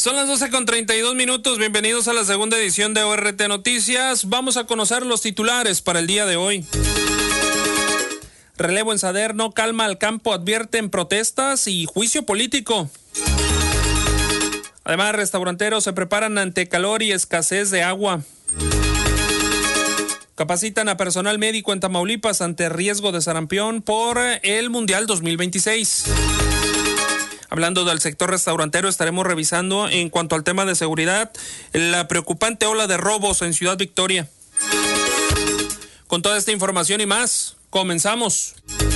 Son las 12:32. Bienvenidos a la segunda edición de ORT Noticias. Vamos a conocer los titulares para el día de hoy. Relevo en Saderno, calma al campo, advierten protestas y juicio político. Además, restauranteros se preparan ante calor y escasez de agua. Capacitan a personal médico en Tamaulipas ante riesgo de sarampión por el Mundial 2026. Hablando del sector restaurantero, estaremos revisando en cuanto al tema de seguridad la preocupante ola de robos en Ciudad Victoria. Con toda esta información y más, comenzamos.